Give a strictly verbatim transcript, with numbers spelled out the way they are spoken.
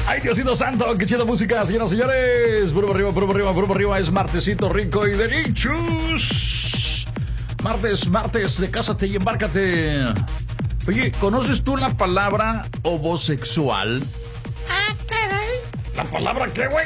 Ay, Diosito santo, qué chida música, señoras y señores. Puro arriba, puro arriba, puro arriba. Es martesito rico y de nichos. Martes, martes de Cásate y Embárcate. Oye, ¿conoces tú la palabra homosexual? Ah, caray. ¿La palabra qué, güey?